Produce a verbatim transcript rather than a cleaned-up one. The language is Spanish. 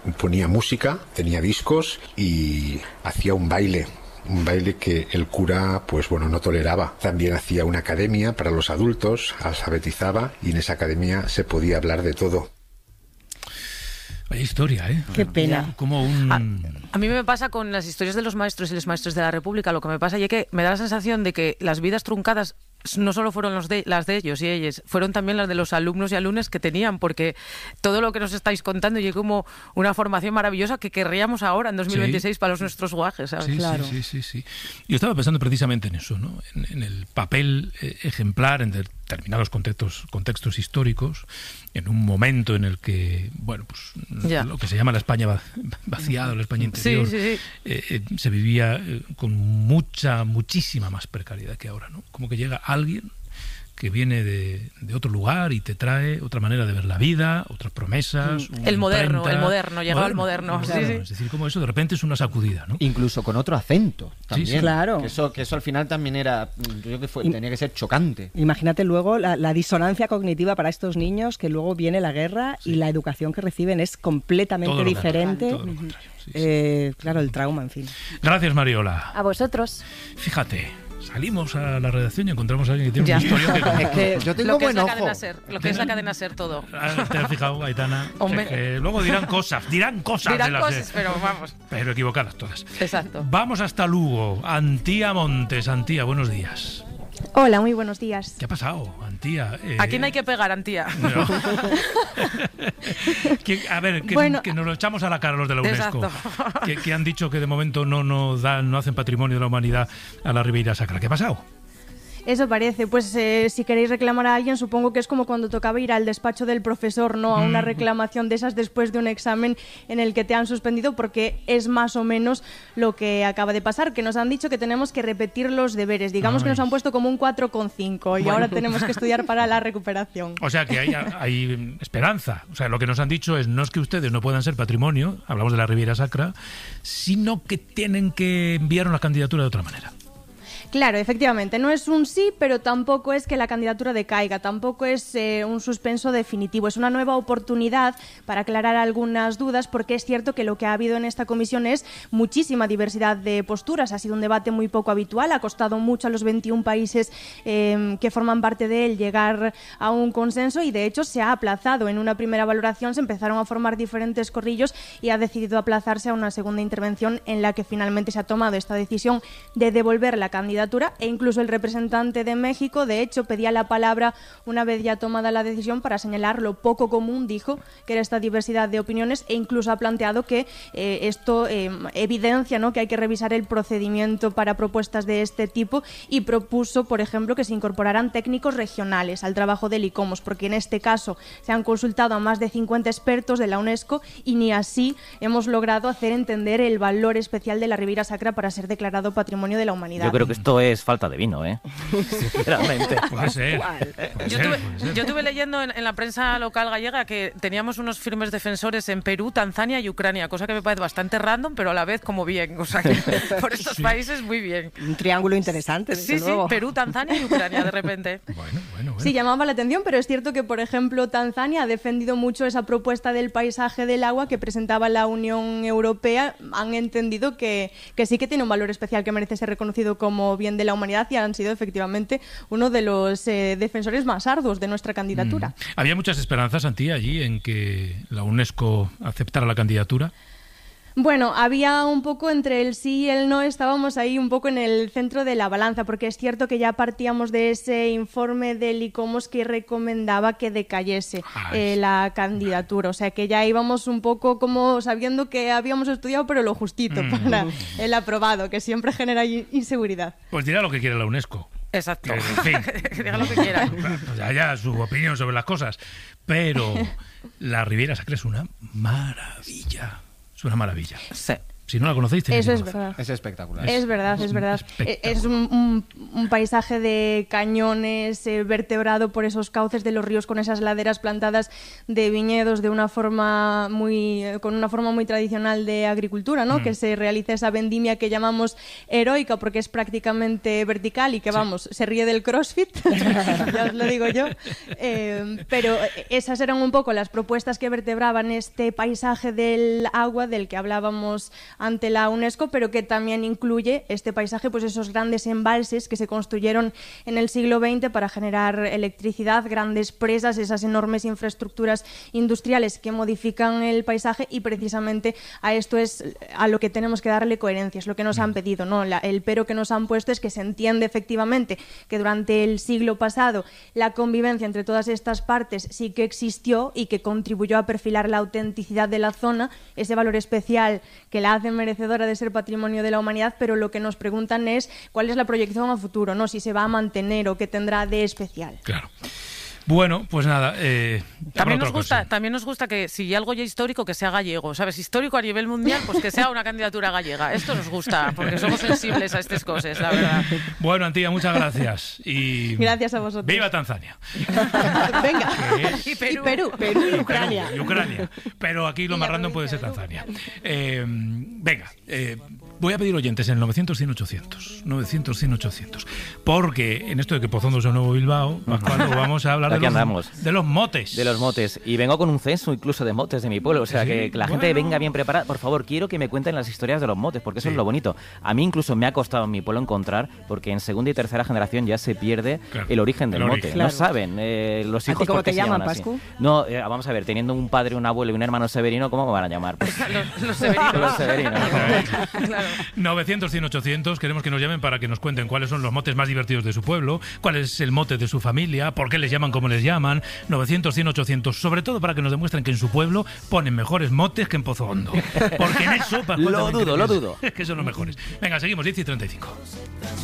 ponía música, tenía discos y hacía un baile. Un baile que el cura, pues bueno, no toleraba. También hacía una academia para los adultos, alfabetizaba, y en esa academia se podía hablar de todo. Vaya historia, ¿eh? Qué pena. Como un... A, a mí me pasa con las historias de los maestros y los maestros de la República, lo que me pasa y es que me da la sensación de que las vidas truncadas no solo fueron los de, las de ellos y ellas, fueron también las de los alumnos y alumnas que tenían, porque todo lo que nos estáis contando y es como una formación maravillosa que querríamos ahora, en dos mil veintiséis, sí, para los nuestros guajes, ¿sabes? Sí, claro. sí, sí, sí, sí. Yo estaba pensando precisamente en eso, ¿no? En, en el papel eh, ejemplar en determinados contextos, contextos históricos, en un momento en el que, bueno, pues ya. lo que se llama la España vaciada, la España interior, sí, sí, sí. Eh, eh, se vivía eh, con mucha, muchísima más precariedad que ahora, ¿no? Como que llega alguien que viene de, de otro lugar y te trae otra manera de ver la vida, otras promesas. El moderno, imprenta, el moderno, llegaba el moderno. moderno. Sí, sí. Es decir, como eso de repente es una sacudida, ¿no? Incluso con otro acento también. Sí, sí. Claro. Que eso, que eso al final también era, yo creo que fue, tenía que ser chocante. Imagínate luego la, la disonancia cognitiva para estos niños, que luego viene la guerra sí. y la educación que reciben es completamente todo diferente. Todo lo contrario. Sí, sí. Eh, claro, el trauma, en fin. Gracias, Mariola. A vosotros. Fíjate. Salimos a la redacción y encontramos a alguien que tiene ya. una historia que... Es que yo tengo lo que buen es la ojo. cadena ser, lo que es la cadena ser todo. ¿Te has fijado, Aitana? Hombre. Que luego dirán cosas, dirán cosas. Dirán de las cosas, de... pero vamos. Pero equivocadas todas. Exacto. Vamos hasta Lugo. Antía Montes. Antía, buenos días. Hola, muy buenos días. ¿Qué ha pasado, Antía? Eh... ¿A quién hay que pegar, Antía? No. A ver, que, bueno, que nos lo echamos a la cara los de la UNESCO, que, que han dicho que de momento no, no, dan, no hacen patrimonio de la humanidad a la Ribeira Sacra. ¿Qué ha pasado? Eso parece, pues eh, si queréis reclamar a alguien, supongo que es como cuando tocaba ir al despacho del profesor, ¿no? A una reclamación de esas después de un examen en el que te han suspendido, porque es más o menos lo que acaba de pasar, que nos han dicho que tenemos que repetir los deberes, digamos Ay. que nos han puesto como un cuatro coma cinco y bueno. ahora tenemos que estudiar para la recuperación. O sea que hay, hay esperanza, o sea, lo que nos han dicho es no es que ustedes no puedan ser patrimonio, hablamos de la Ribeira Sacra, sino que tienen que enviar una candidatura de otra manera. Claro, efectivamente, no es un sí, pero tampoco es que la candidatura decaiga, tampoco es eh, un suspenso definitivo, es una nueva oportunidad para aclarar algunas dudas, porque es cierto que lo que ha habido en esta comisión es muchísima diversidad de posturas, ha sido un debate muy poco habitual, ha costado mucho a los veintiún países eh, que forman parte de él llegar a un consenso y de hecho se ha aplazado. En una primera valoración se empezaron a formar diferentes corrillos y ha decidido aplazarse a una segunda intervención en la que finalmente se ha tomado esta decisión de devolver la candidatura, e incluso el representante de México, de hecho, pedía la palabra una vez ya tomada la decisión para señalar lo poco común, dijo, que era esta diversidad de opiniones, e incluso ha planteado que eh, esto eh, evidencia, ¿no?, que hay que revisar el procedimiento para propuestas de este tipo y propuso, por ejemplo, que se incorporaran técnicos regionales al trabajo del ICOMOS, porque en este caso se han consultado a más de cincuenta expertos de la UNESCO y ni así hemos logrado hacer entender el valor especial de la Ribeira Sacra para ser declarado Patrimonio de la Humanidad. Yo creo que esto es falta de vino, ¿eh? Sinceramente. Puede ser. Puede yo, ser, tuve, puede ser. yo tuve leyendo en, en la prensa local gallega que teníamos unos firmes defensores en Perú, Tanzania y Ucrania, cosa que me parece bastante random, pero a la vez como bien. O sea que por estos sí. países muy bien. Un triángulo interesante, desde Sí, luego. sí, Perú, Tanzania y Ucrania de repente. Bueno, bueno, bueno. Sí, llamaba la atención, pero es cierto que, por ejemplo, Tanzania ha defendido mucho esa propuesta del paisaje del agua que presentaba la Unión Europea. Han entendido que, que sí que tiene un valor especial que merece ser reconocido como bien de la humanidad y han sido efectivamente uno de los eh, defensores más arduos de nuestra candidatura. Mm. Había muchas esperanzas, Antía, allí en que la UNESCO aceptara la candidatura. Bueno, había un poco entre el sí y el no, estábamos ahí un poco en el centro de la balanza, porque es cierto que ya partíamos de ese informe del ICOMOS que recomendaba que decayese eh, la candidatura, o sea que ya íbamos un poco como sabiendo que habíamos estudiado pero lo justito mm. para el aprobado, que siempre genera inseguridad. Pues dirá lo que quiere la UNESCO. Exacto. Que, en fin. Diga lo que quiera. Pues haya su opinión sobre las cosas, pero la Ribeira Sacra es una maravilla. Es una maravilla. Sí. Si no la conocéis, tenéis Eso que es verdad. Es espectacular. Es verdad, es verdad. Es un, un, un paisaje de cañones eh, vertebrado por esos cauces de los ríos con esas laderas plantadas de viñedos de una forma muy eh, con una forma muy tradicional de agricultura, ¿no? Mm. Que se realiza esa vendimia que llamamos heroica porque es prácticamente vertical y que, vamos, sí. se ríe del CrossFit, ya os lo digo yo. Eh, pero esas eran un poco las propuestas que vertebraban este paisaje del agua del que hablábamos ante la UNESCO, pero que también incluye este paisaje, pues esos grandes embalses que se construyeron en el siglo veinte para generar electricidad, grandes presas, esas enormes infraestructuras industriales que modifican el paisaje, y precisamente a esto es a lo que tenemos que darle coherencia, es lo que nos han pedido, ¿no? La, el pero que nos han puesto es que se entiende efectivamente que durante el siglo pasado la convivencia entre todas estas partes sí que existió y que contribuyó a perfilar la autenticidad de la zona, ese valor especial que la hace merecedora de ser patrimonio de la humanidad, pero lo que nos preguntan es cuál es la proyección a futuro, ¿no? Si se va a mantener o qué tendrá de especial. Claro. Bueno, pues nada. Eh, también nos gusta, cosa. también nos gusta que si algo ya histórico que sea gallego, ¿sabes? Histórico a nivel mundial, pues que sea una candidatura gallega. Esto nos gusta porque somos sensibles a estas cosas, la verdad. Bueno, Antía, muchas gracias y gracias a vosotros. Viva Tanzania. Venga. Y Perú. Y Perú, Perú y Ucrania. Y Ucrania. Pero aquí lo más random puede ser Tanzania. Eh, venga. Eh, Voy a pedir oyentes en el novecientos, cien, ochocientos. novecientos, cien, ochocientos. Porque en esto de que Pozondo es un nuevo Bilbao, Pascual, vamos a hablar de los, de los motes. De los motes. Y vengo con un censo incluso de motes de mi pueblo. O sea, ¿sí? que, que la gente bueno. venga bien preparada. Por favor, quiero que me cuenten las historias de los motes, porque eso sí. es lo bonito. A mí incluso me ha costado en mi pueblo encontrar, porque en segunda y tercera generación ya se pierde claro. el origen del el mote. Origen. Claro. No saben eh, los hijos. ¿Cómo te llaman, Pascu? No, eh, vamos a ver, teniendo un padre, un abuelo y un hermano Severino, ¿cómo me van a llamar? Pues, los, los Severinos. Los Severinos. Claro. novecientos, cien, ochocientos, queremos que nos llamen para que nos cuenten cuáles son los motes más divertidos de su pueblo, cuál es el mote de su familia, por qué les llaman como les llaman. Novecientos, cien, ochocientos, sobre todo para que nos demuestren que en su pueblo ponen mejores motes que en Pozondo. Porque en eso... Lo dudo, lo dudo. Es que son los mejores. Venga, seguimos, diez y treinta y cinco.